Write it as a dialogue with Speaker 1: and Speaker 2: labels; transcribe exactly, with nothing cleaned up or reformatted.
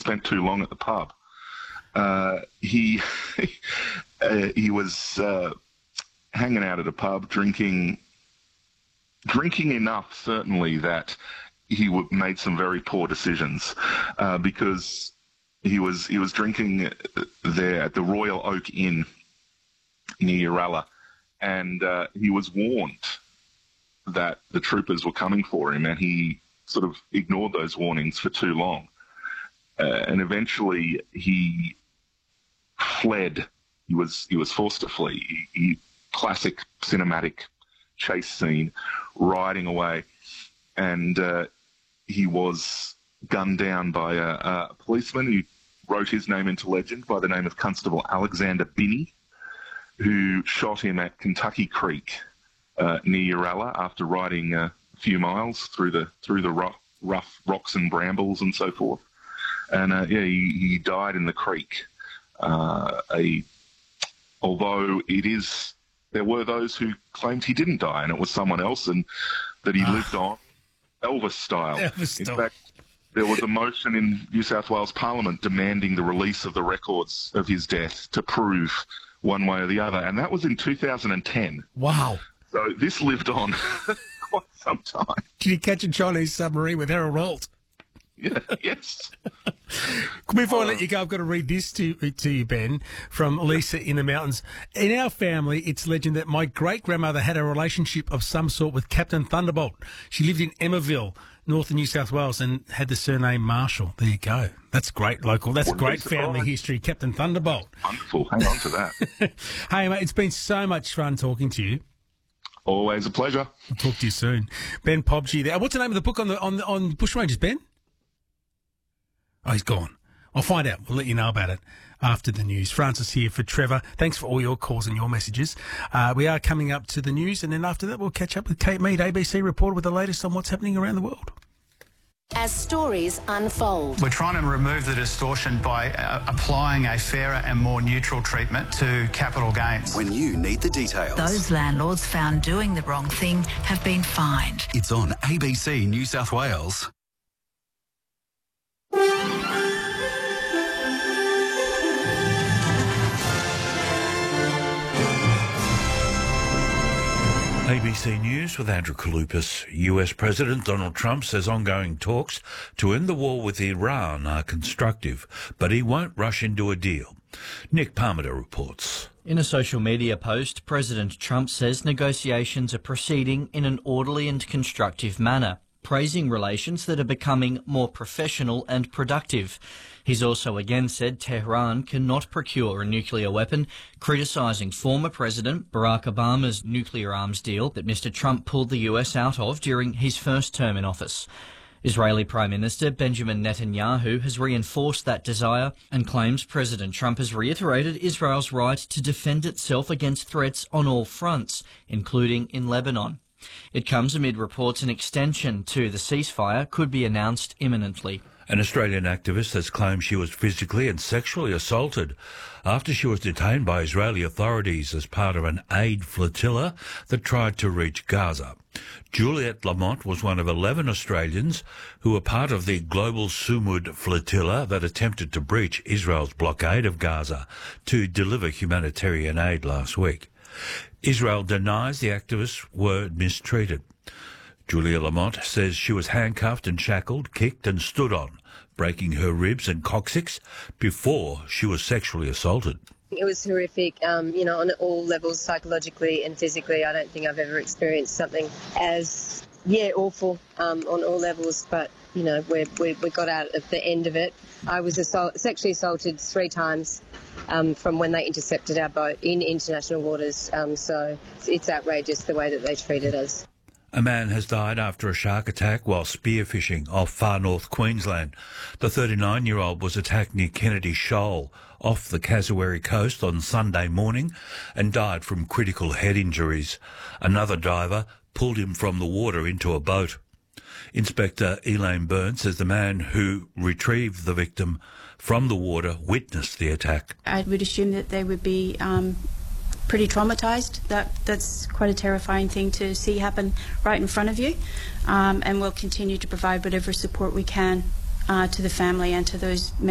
Speaker 1: spent too long at the pub. Uh, he uh, he was uh, hanging out at a pub, drinking drinking enough, certainly, that he w- made some very poor decisions uh, because he was he was drinking there at the Royal Oak Inn near Uralla, and uh, he was warned that the troopers were coming for him, and he sort of ignored those warnings for too long. Uh, and eventually he fled. He was he was forced to flee. He, he, classic cinematic chase scene, riding away, and uh, he was gunned down by a, a policeman who wrote his name into legend by the name of Constable Alexander Binney, who shot him at Kentucky Creek uh, near Uralla after riding uh, a few miles through the through the rough, rough rocks and brambles and so forth. And uh, yeah, he, he died in the creek. Uh, a, although it is, there were those who claimed he didn't die and it was someone else, and that he lived on Elvis style.
Speaker 2: Elvis
Speaker 1: in
Speaker 2: style.
Speaker 1: fact, there was a motion in New South Wales Parliament demanding the release of the records of his death to prove one way or the other, and that was in two thousand ten.
Speaker 2: Wow.
Speaker 1: So this lived on quite some time.
Speaker 2: Did he catch a Chinese submarine with Harold Holt?
Speaker 1: Yeah, yes.
Speaker 2: Before I let you go, I've got to read this to, to you, Ben, from Lisa in the mountains. In our family, it's legend that my great-grandmother had a relationship of some sort with Captain Thunderbolt. She lived in Emmaville, north of New South Wales, and had the surname Marshall. There you go. That's great local. That's
Speaker 1: Wouldn't
Speaker 2: great
Speaker 1: be
Speaker 2: family
Speaker 1: surprised.
Speaker 2: history, Captain Thunderbolt.
Speaker 1: Wonderful. Hang on to that.
Speaker 2: Hey, mate, it's been so much fun talking to you.
Speaker 1: Always a pleasure.
Speaker 2: I'll talk to you soon. Ben Pobji there. What's the name of the book on the on on Bushrangers, Ben? Oh, he's gone. I'll find out. We'll let you know about it after the news. Francis here for Trevor. Thanks for all your calls and your messages. Uh, we are coming up to the news, and then after that we'll catch up with Kate Mead, A B C reporter, with the latest on what's happening around the world.
Speaker 3: As stories unfold.
Speaker 4: We're trying to remove the distortion by uh, applying a fairer and more neutral treatment to capital gains.
Speaker 5: When you need the details.
Speaker 6: Those landlords found doing the wrong thing have been fined.
Speaker 5: It's on A B C New South Wales.
Speaker 7: A B C News with Andrew Kalupas. U S President Donald Trump says ongoing talks to end the war with Iran are constructive, but he won't rush into a deal. Nick Parmenter reports.
Speaker 8: In a social media post, President Trump says negotiations are proceeding in an orderly and constructive manner, praising relations that are becoming more professional and productive. He's also again said Tehran cannot procure a nuclear weapon, criticising former President Barack Obama's nuclear arms deal that Mister Trump pulled the U S out of during his first term in office. Israeli Prime Minister Benjamin Netanyahu has reinforced that desire and claims President Trump has reiterated Israel's right to defend itself against threats on all fronts, including in Lebanon. It comes amid reports an extension to the ceasefire could be announced imminently.
Speaker 7: An Australian activist has claimed she was physically and sexually assaulted after she was detained by Israeli authorities as part of an aid flotilla that tried to reach Gaza. Juliette Lamont was one of eleven Australians who were part of the Global Sumud flotilla that attempted to breach Israel's blockade of Gaza to deliver humanitarian aid last week. Israel denies the activists were mistreated. Julia Lamont says she was handcuffed and shackled, kicked and stood on, breaking her ribs and coccyx before she was sexually assaulted.
Speaker 9: It was horrific, um, you know, on all levels, psychologically and physically. I don't think I've ever experienced something as, yeah, awful um, on all levels. But, you know, we we we got out at the end of it. I was assault, sexually assaulted three times um, from when they intercepted our boat in international waters. Um, so it's, it's outrageous the way that they treated us.
Speaker 7: A man has died after a shark attack while spearfishing off far north Queensland. The thirty-nine-year-old was attacked near Kennedy Shoal off the Cassowary coast on Sunday morning and died from critical head injuries. Another diver pulled him from the water into a boat. Inspector Elaine Byrne says the man who retrieved the victim from the water witnessed the attack.
Speaker 10: I would assume that they would be um, pretty traumatised. That that's quite a terrifying thing to see happen right in front of you, um, and we'll continue to provide whatever support we can uh, to the family and to those